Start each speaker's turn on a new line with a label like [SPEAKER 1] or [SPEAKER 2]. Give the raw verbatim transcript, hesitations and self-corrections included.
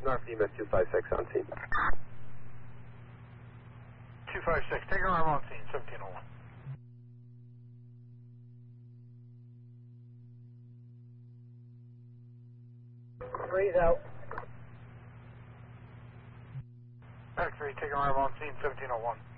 [SPEAKER 1] North E M S two five six on scene.
[SPEAKER 2] two five six, take alarm on scene, seventeen oh one.
[SPEAKER 3] Three's out.
[SPEAKER 2] Back three, take alarm on scene, seventeen oh one.